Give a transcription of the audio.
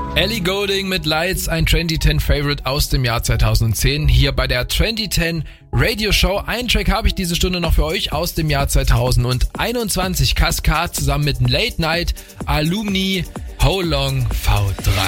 Ellie Goulding mit Lights, ein 2010 Favorite aus dem Jahr 2010, hier bei der 2010 Radio Show. Einen Track habe ich diese Stunde noch für euch aus dem Jahr 2021. Cascade zusammen mit Late Night, Alumni, How Long V3.